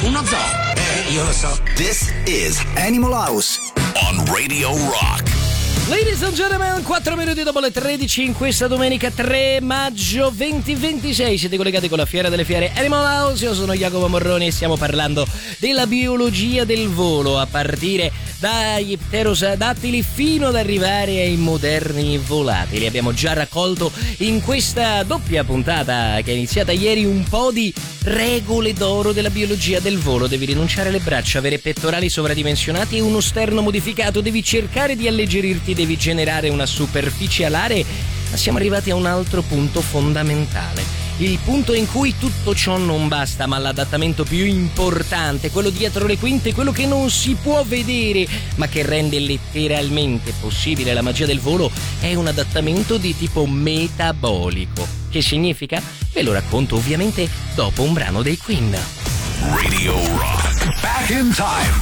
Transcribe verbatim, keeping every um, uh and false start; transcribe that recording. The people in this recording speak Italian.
Uno zoo? Eh, io lo so. This is Animal House on Radio Rock. Ladies and gentlemen, quattro minuti dopo le tredici in questa domenica tre maggio duemilaventisei. Siete collegati con la Fiera delle Fiere Animal House. Io sono Jacopo Morroni e stiamo parlando della biologia del volo, a partire dagli pterodattili fino ad arrivare ai moderni volatili. Abbiamo già raccolto in questa doppia puntata che è iniziata ieri un po' di regole d'oro della biologia del volo. Devi rinunciare alle braccia, avere pettorali sovradimensionati e uno sterno modificato, devi cercare di alleggerirti, devi generare una superficie alare, ma siamo arrivati a un altro punto fondamentale. Il punto in cui tutto ciò non basta, ma l'adattamento più importante, quello dietro le quinte, quello che non si può vedere, ma che rende letteralmente possibile la magia del volo, è un adattamento di tipo metabolico. Che significa? Ve lo racconto ovviamente dopo un brano dei Queen. Radio Rock. Back in time